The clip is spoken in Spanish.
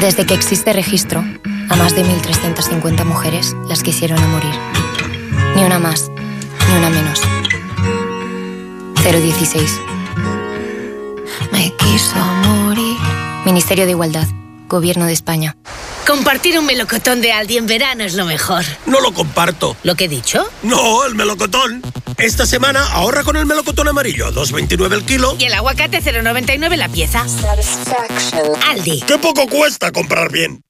Desde que existe registro, a más de 1.350 mujeres las quisieron a morir. Ni una más, ni una menos. 016. Me quiso morir. Ministerio de Igualdad, Gobierno de España. Compartir un melocotón de Aldi en verano es lo mejor. No lo comparto. ¿Lo que he dicho? No, el melocotón. Esta semana ahorra con el melocotón amarillo, 2,29 el kilo. Y el aguacate 0,99 la pieza. Aldi. ¡Qué poco cuesta comprar bien!